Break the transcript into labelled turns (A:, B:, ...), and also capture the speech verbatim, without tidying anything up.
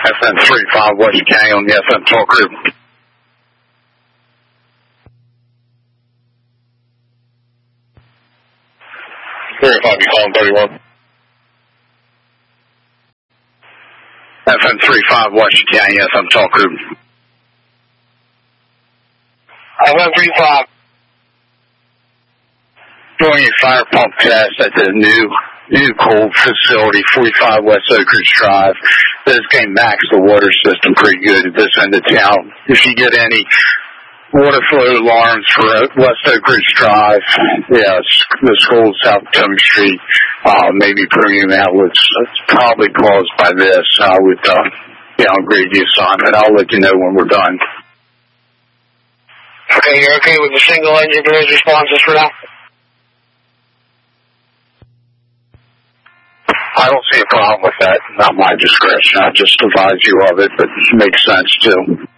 A: F M three five West County on the F M talk group.
B: three five, you calling thirty-one?
A: F M three five West County, F M talk group.
B: F M three five.
A: Doing a fire pump test at the new new cold facility, forty-five West Oak Ridge Drive. This game max the water system pretty good at this end of town. If you get any water flow alarms for West Oak Ridge Drive, yeah, the school South Potomac Street, uh, maybe premium outlets, it's probably caused by this. I would uh, downgrade the assignment. I'll let you know when we're done.
B: Okay, you're okay with the single engine noise responses for now?
A: I don't see a problem with that. Not my discretion. I just advise you of it, but it makes sense too.